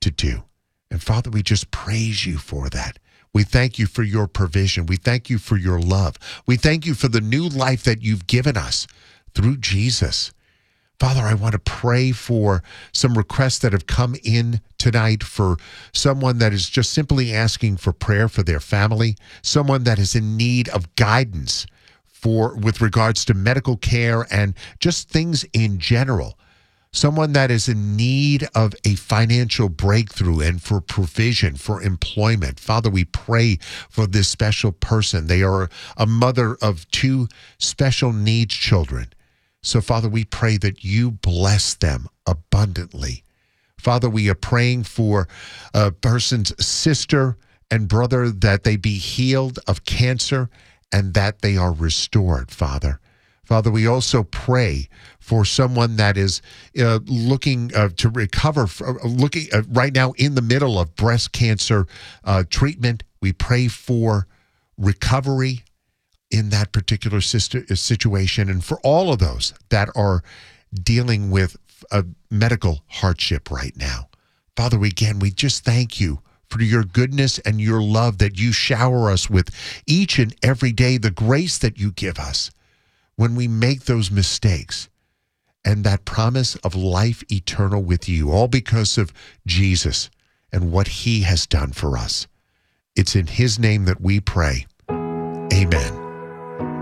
to do. And Father, we just praise you for that. We thank you for your provision. We thank you for your love. We thank you for the new life that you've given us through Jesus. Father, I want to pray for some requests that have come in tonight for someone that is just simply asking for prayer for their family, someone that is in need of guidance with regards to medical care and just things in general. Someone that is in need of a financial breakthrough and for provision, for employment. Father, we pray for this special person. They are a mother of 2 special needs children. So, Father, we pray that you bless them abundantly. Father, we are praying for a person's sister and brother that they be healed of cancer and that they are restored, Father. Father, we also pray for someone that is looking to recover, looking right now in the middle of breast cancer treatment. We pray for recovery in that particular situation, and for all of those that are dealing with a medical hardship right now. Father, we just thank you for your goodness and your love that you shower us with each and every day, the grace that you give us when we make those mistakes, and that promise of life eternal with you, all because of Jesus and what he has done for us. It's in his name that we pray. Amen.